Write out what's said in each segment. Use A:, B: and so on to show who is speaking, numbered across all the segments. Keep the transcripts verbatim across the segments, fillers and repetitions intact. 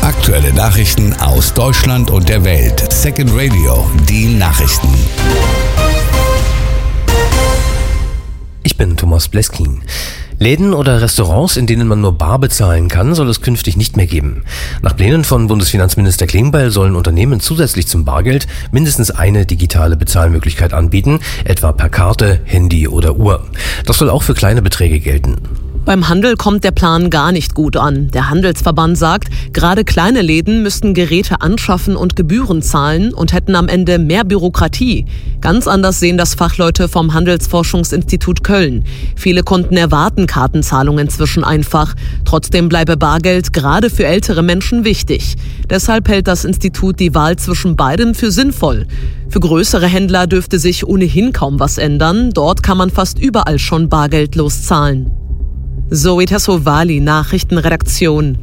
A: Aktuelle Nachrichten aus Deutschland und der Welt. Second Radio, die Nachrichten.
B: Ich bin Thomas Bleskin. Läden oder Restaurants, in denen man nur bar bezahlen kann, soll es künftig nicht mehr geben. Nach Plänen von Bundesfinanzminister Klingbeil sollen Unternehmen zusätzlich zum Bargeld mindestens eine digitale Bezahlmöglichkeit anbieten, etwa per Karte, Handy oder Uhr. Das soll auch für kleine Beträge gelten.
C: Beim Handel kommt der Plan gar nicht gut an. Der Handelsverband sagt, gerade kleine Läden müssten Geräte anschaffen und Gebühren zahlen und hätten am Ende mehr Bürokratie. Ganz anders sehen das Fachleute vom Handelsforschungsinstitut Köln. Viele Kunden erwarten Kartenzahlung inzwischen einfach. Trotzdem bleibe Bargeld gerade für ältere Menschen wichtig. Deshalb hält das Institut die Wahl zwischen beidem für sinnvoll. Für größere Händler dürfte sich ohnehin kaum was ändern. Dort kann man fast überall schon bargeldlos zahlen. Zoe Tassovali, Nachrichtenredaktion.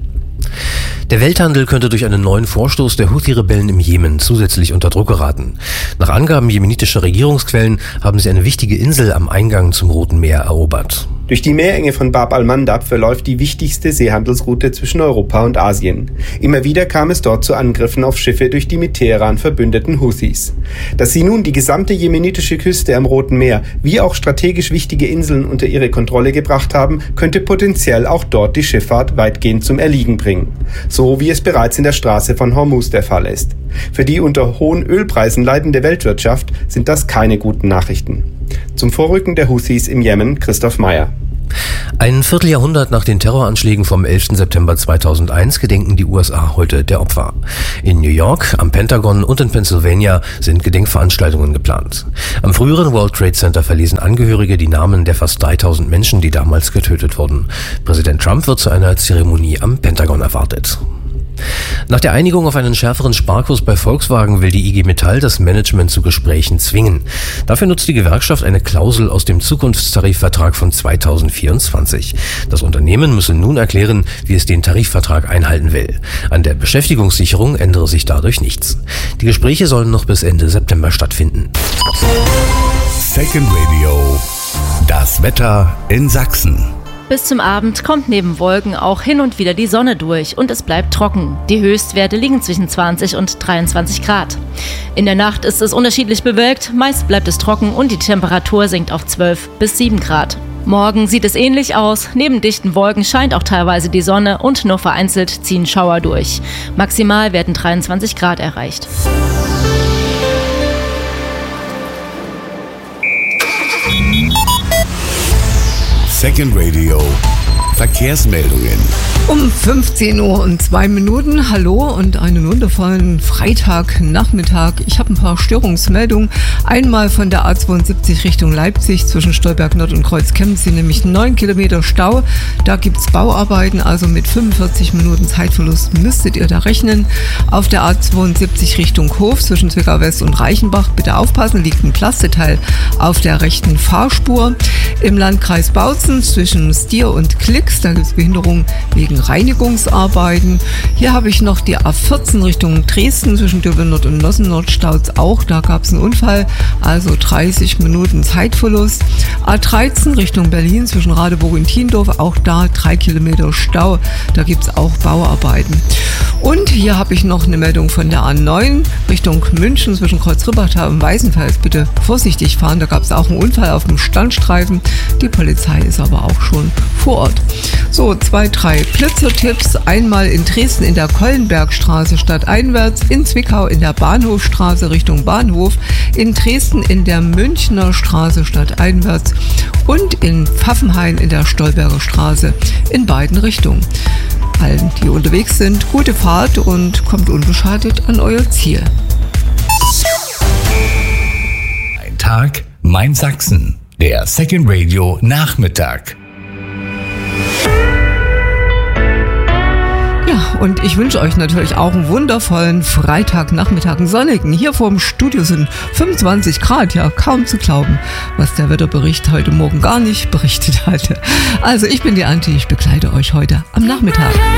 B: Der Welthandel könnte durch einen neuen Vorstoß der Houthi-Rebellen im Jemen zusätzlich unter Druck geraten. Nach Angaben jemenitischer Regierungsquellen haben sie eine wichtige Insel am Eingang zum Roten Meer erobert.
D: Durch die Meerenge von Bab al-Mandab verläuft die wichtigste Seehandelsroute zwischen Europa und Asien. Immer wieder kam es dort zu Angriffen auf Schiffe durch die mit Teheran verbündeten Houthis. Dass sie nun die gesamte jemenitische Küste am Roten Meer wie auch strategisch wichtige Inseln unter ihre Kontrolle gebracht haben, könnte potenziell auch dort die Schifffahrt weitgehend zum Erliegen bringen. So wie es bereits in der Straße von Hormuz der Fall ist. Für die unter hohen Ölpreisen leidende Weltwirtschaft sind das keine guten Nachrichten. Zum Vorrücken der Houthis im Jemen, Christoph Meyer.
B: Ein Vierteljahrhundert nach den Terroranschlägen vom elften September zweitausendeins gedenken die U S A heute der Opfer. In New York, am Pentagon und in Pennsylvania sind Gedenkveranstaltungen geplant. Am früheren World Trade Center verlesen Angehörige die Namen der fast dreitausend Menschen, die damals getötet wurden. Präsident Trump wird zu einer Zeremonie am Pentagon erwartet. Nach der Einigung auf einen schärferen Sparkurs bei Volkswagen will die I G Metall das Management zu Gesprächen zwingen. Dafür nutzt die Gewerkschaft eine Klausel aus dem Zukunftstarifvertrag von zweitausendvierundzwanzig. Das Unternehmen müsse nun erklären, wie es den Tarifvertrag einhalten will. An der Beschäftigungssicherung ändere sich dadurch nichts. Die Gespräche sollen noch bis Ende September stattfinden.
A: Second Radio, das Wetter in Sachsen.
E: Bis zum Abend kommt neben Wolken auch hin und wieder die Sonne durch und es bleibt trocken. Die Höchstwerte liegen zwischen zwanzig und dreiundzwanzig Grad. In der Nacht ist es unterschiedlich bewölkt, meist bleibt es trocken und die Temperatur sinkt auf zwölf bis sieben Grad. Morgen sieht es ähnlich aus. Neben dichten Wolken scheint auch teilweise die Sonne und nur vereinzelt ziehen Schauer durch. Maximal werden dreiundzwanzig Grad erreicht.
A: Second Radio, Verkehrsmeldungen.
F: Um fünfzehn Uhr und zwei Minuten. Hallo und einen wundervollen Freitagnachmittag. Ich habe ein paar Störungsmeldungen. Einmal von der A zweiundsiebzig Richtung Leipzig zwischen Stolberg Nord und Kreuz Kempsee, nämlich neun Kilometer Stau. Da gibt es Bauarbeiten, also mit fünfundvierzig Minuten Zeitverlust müsstet ihr da rechnen. Auf der A zweiundsiebzig Richtung Hof zwischen Zwickau West und Reichenbach, bitte aufpassen, liegt ein Plasteteil auf der rechten Fahrspur. Im Landkreis Bautzen zwischen Stier und Klix, da gibt es Behinderungen wegen Reinigungsarbeiten. Hier habe ich noch die A vierzehn Richtung Dresden zwischen Döbeln Nord und Nossen Nord staut auch. Da gab es einen Unfall, also dreißig Minuten Zeitverlust. A dreizehn Richtung Berlin zwischen Radeburg und Tiendorf, auch da drei Kilometer Stau. Da gibt es auch Bauarbeiten. Und hier habe ich noch eine Meldung von der A neun Richtung München zwischen Kreuz-Ribbachtal und Weißenfels. Bitte vorsichtig fahren, da gab es auch einen Unfall auf dem Standstreifen. Die Polizei ist aber auch schon vor Ort. So, zwei, drei Blitzertipps. Einmal in Dresden in der Kollenbergstraße stadteinwärts, in Zwickau in der Bahnhofstraße Richtung Bahnhof, in Dresden in der Münchner Straße stadteinwärts und in Pfaffenhain in der Stolberger Straße in beiden Richtungen. Allen, die unterwegs sind, gute Fahrt und kommt unbeschadet an euer Ziel.
A: Ein Tag, mein Sachsen. Der Second Radio Nachmittag.
F: Ja, und ich wünsche euch natürlich auch einen wundervollen Freitagnachmittag, einen sonnigen. Hier vorm Studio sind fünfundzwanzig Grad, ja, kaum zu glauben, was der Wetterbericht heute Morgen gar nicht berichtet hatte. Also ich bin die Anti, ich begleite euch heute am Nachmittag.